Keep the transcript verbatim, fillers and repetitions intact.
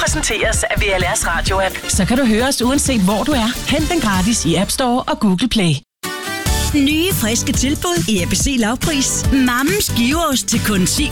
præsenteres af V L R's radio-app. Så kan du høre os uanset hvor du er. Hent den gratis i App Store og Google Play. Nye friske tilbud i A B C Lavpris. Mammens giveost til kun ti